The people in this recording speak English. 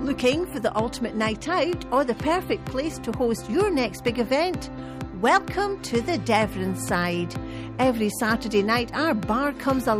Looking for the ultimate night out or the perfect place to host your next big event? Welcome to the Devon side. Every Saturday night, our bar comes alive